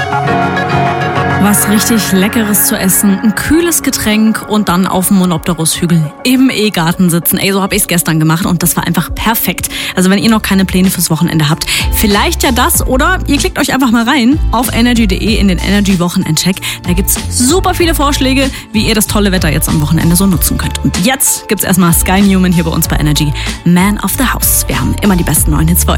Was richtig Leckeres zu essen, ein kühles Getränk und dann auf dem Monopterus-Hügel im E-Garten sitzen. Ey, so habe ich es gestern gemacht und das war einfach perfekt. Also wenn ihr noch keine Pläne fürs Wochenende habt, vielleicht ja das oder ihr klickt euch einfach mal rein auf energy.de in den Energy-Wochenendcheck. Da gibt's super viele Vorschläge, wie ihr das tolle Wetter jetzt am Wochenende so nutzen könnt. Und jetzt gibt's erstmal Sky Newman hier bei uns bei Energy, Man of the House. Wir haben immer die besten neuen Hits für euch.